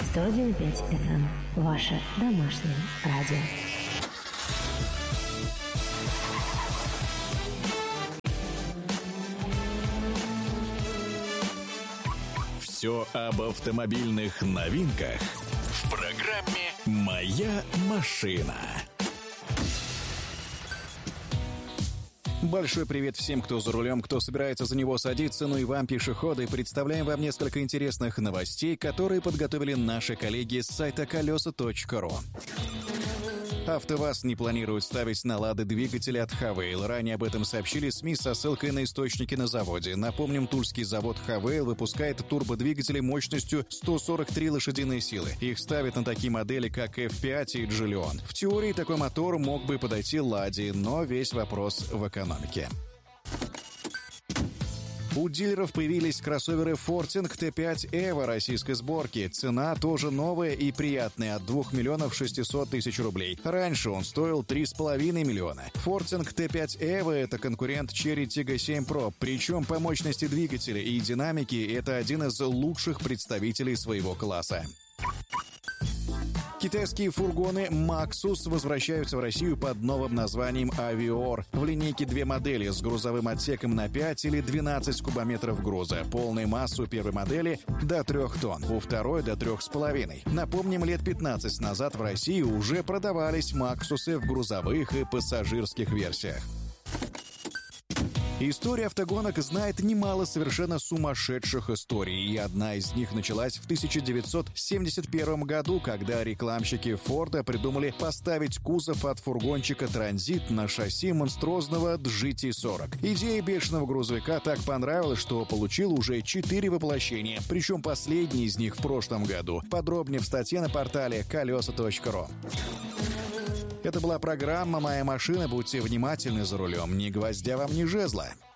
101.5 FM. Ваше домашнее радио. Все об автомобильных новинках в программе «Моя машина». Большой привет всем, кто за рулем, кто собирается за него садиться, ну и вам, пешеходы. Представляем вам несколько интересных новостей, которые подготовили наши коллеги с сайта колеса.ру. АвтоВАЗ не планирует ставить на «Лады» двигатели от «Хавейл». Ранее об этом сообщили СМИ со ссылкой на источники на заводе. Напомним, тульский завод «Хавейл» выпускает турбодвигатели мощностью 143 лошадиные силы. Их ставят на такие модели, как F5 и Джиллион. В теории такой мотор мог бы подойти «Ладе», но весь вопрос в экономике. У дилеров появились кроссоверы Forting T5 Evo российской сборки. Цена тоже новая и приятная – от 2 600 000 рублей. Раньше он стоил 3,5 миллиона. Forting T5 Evo – это конкурент Chery Tiggo 7 Pro. Причем по мощности двигателя и динамики это один из лучших представителей своего класса. Китайские фургоны Maxus возвращаются в Россию под новым названием Avior. В линейке две модели с грузовым отсеком на 5 или 12 кубометров груза. Полную массу первой модели до 3 тонн, у второй до 3,5. Напомним, лет 15 назад в России уже продавались Maxus'ы в грузовых и пассажирских версиях. История автогонок знает немало совершенно сумасшедших историй, и одна из них началась в 1971 году, когда рекламщики Форда придумали поставить кузов от фургончика «Транзит» на шасси монструозного GT40. Идея бешеного грузовика так понравилась, что получила уже 4 воплощения, причем последний из них в прошлом году. Подробнее в статье на портале колеса.ру. Это была программа «Моя машина». Будьте внимательны за рулем. Ни гвоздя вам, ни жезла.